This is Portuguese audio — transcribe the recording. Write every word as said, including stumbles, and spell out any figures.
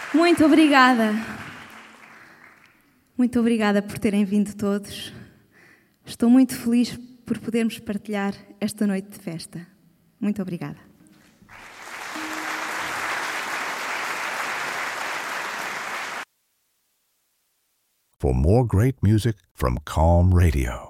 Muito obrigada. Muito obrigada por terem vindo todos. Estou muito feliz por podermos partilhar esta noite de festa. Muito obrigada. For more great music from Calm Radio,